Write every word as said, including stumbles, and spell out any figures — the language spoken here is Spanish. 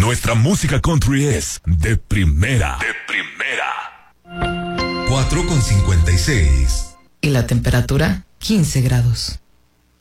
Nuestra música country es de primera. De primera. cuatro con cincuenta y seis. Y la temperatura, quince grados.